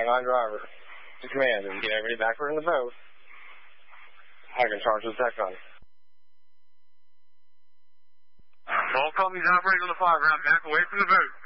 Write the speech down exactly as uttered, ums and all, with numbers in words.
Hang on, driver. To command. If you get everybody backward in the boat, I can charge the tech on. All companies operating on the fog ground, back away from the boat.